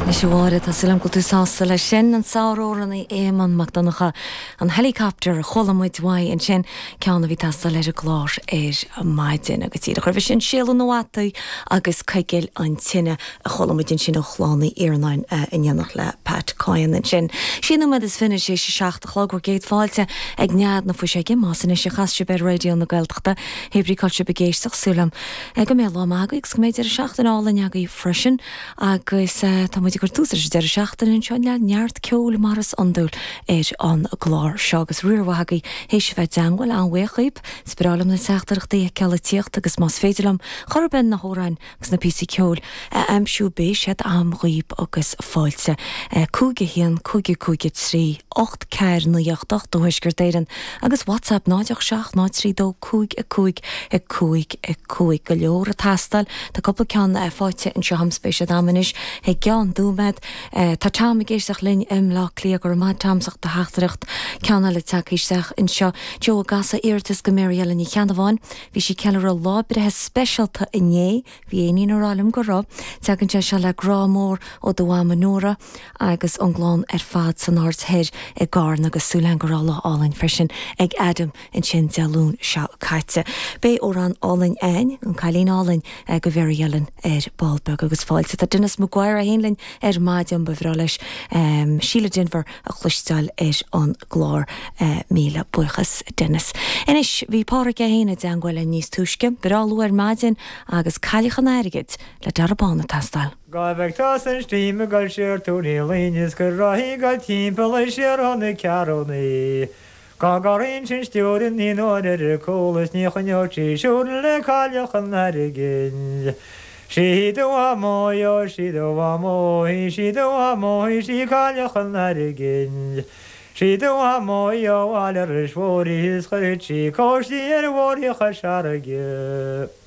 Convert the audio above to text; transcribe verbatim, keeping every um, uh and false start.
Is bhhaire tá silam go tú sásta le sin an sáróran í éman Macdonacha an helicopter cholamid mhaid an sin ceanna bhí tasta leis a glár ar maidin agus tíad a chuir bhí sin síal nóhataí agus caigeil an tinine a cholamid sin ó chlánaí Iarnáin in dhéanach le Pat Coyan an sin. Sin nó is finne sé sé seachta chlog géad fáilte ag nead na fu sé gin más in is sé chaiste be radio na Gaeltachta hebrí colte begéisteach súlam ag go mé lá agaigh go méidir seachtain álainn agaí freisin agus tá gur túsar sé deir seachtain in seán le neart ceol maras andúil ar an glár seo agus riorhagaí hééis bheith deanghil an bhuichaíb spirálam na seachtarachtaí ceala tíocht agus más féidirlam chur ben na hórain agus na písaí ceol amsú béis head amghíb agus fáilte cúige híon cúige cúige trí ocht ceir na dheocht do thuisgur déiran agus WhatsApp náideach seach ná trí dó cúig a cúig a cúig a cúig go leor a tastal tá coppla ceanna a fáilte in seo hamspéise dámanis he cean dúmed tá táim géisteach linn im lá clia gur má támsach de heachtareacht ceanna le takeíisteach in seo Joe gasa irtas go méréile ní cheanamháin bhí si cear a lábrethe specialta inné bhí éí nórálim go rá tegann se se le grámór ó do bhhamanóra agus an gláán ar fad san áirtheir i gár agus súlein gorála álainn freisin ag Adam in sin dealún seo caite. Bé ó an álainn ein an cailín álainn go bhéiríolann ar Ballbeg agus fáilte tá dunas mo gcuir a héonlainn ar maidiam bhrá leis síle dinmhar a chluisteil ar an glár míle buchas dunas. Inis bhí pára a héine deanghil níos túisce beráú ar maidian agus cailichan airigid le darabána tastal. Gábhagtá san stíime gáil sér túí línis go raí gáil timppla lei séar anna cearúnaí. Gá garíonn sin stúrin ní nóidir a cólas ní chuneirtí siúna le cailechan airigin. Siad a móo siad a móí siad a móí sí cailechan airigin. Siad a móo áilir is mhórí is chuirtí cóisí ar bhóríocha searaige.